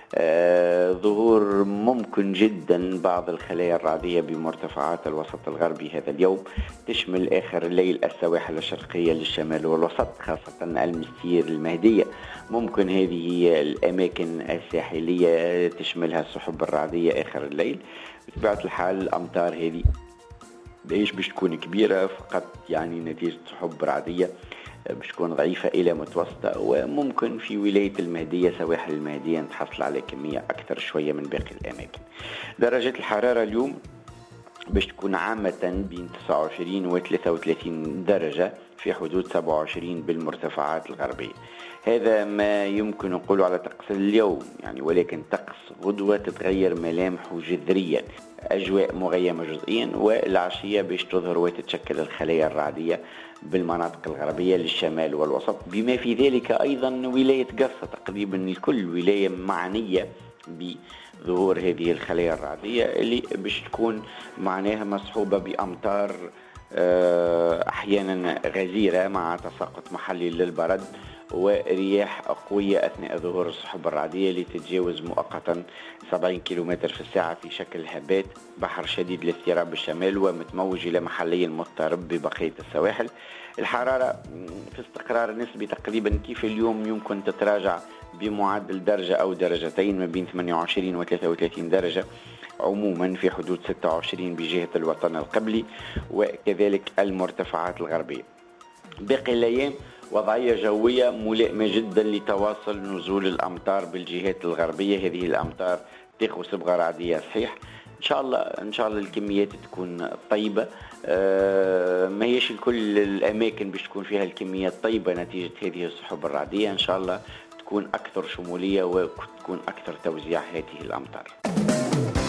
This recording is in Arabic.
ظهور ممكن جدا بعض الخلايا الرعدية بمرتفعات الوسط الغربي هذا اليوم، تشمل آخر الليل السواحل الشرقية للشمال والوسط، خاصة المستير المهدية. ممكن هذه الأماكن الساحلية تشملها السحب الرعدية آخر الليل. بطبيعة الحال الأمطار هذه باش تكون كبيرة، فقط يعني نتيجة سحب رعدية باش تكون ضعيفة إلى متوسطة، وممكن في ولاية المهدية سواحل المهدية نتحصل على كمية أكثر شوية من باقي الأماكن. درجة الحرارة اليوم باش تكون عامة بين 29 و 33 درجة، في حدود 27 بالمرتفعات الغربية. هذا ما يمكن نقوله على طقس اليوم يعني، ولكن طقس غدوة تتغير ملامحه جذريا، أجواء مغيمة جزئيا، والعشية باش تظهر وتتشكل الخلايا الرعدية بالمناطق الغربية للشمال والوسط، بما في ذلك أيضا ولاية قفصة. تقريبا الكل ولاية معنية بظهور هذه الخلايا الرعدية اللي باش تكون معناها مصحوبة بأمطار أحيانا غزيرة مع تساقط محلي للبرد، ورياح قوية أثناء ظهور السحب الرعدية لتتجاوز مؤقتا 70 كيلومتر في الساعة في شكل هبات بحر شديد الاضطراب بالشمال ومتموج إلى محليا مضطرب ببقية السواحل. الحرارة في استقرار نسبي تقريبا كيف اليوم، يمكن تتراجع بمعدل درجة أو درجتين ما بين 28 و 33 درجة، عموما في حدود 26 بجهة الوطن القبلي وكذلك المرتفعات الغربية. باقي الأيام وضعية جوية ملائمة جدا لتواصل نزول الأمطار بالجهات الغربية. هذه الأمطار تأخذ صبغة رعدية صحيح، إن شاء الله الكميات تكون طيبة. ما هيش الكل الأماكن باش تكون فيها الكميات طيبة نتيجة هذه السحب الرعدية، إن شاء الله تكون أكثر شمولية وتكون أكثر توزيع هذه الأمطار.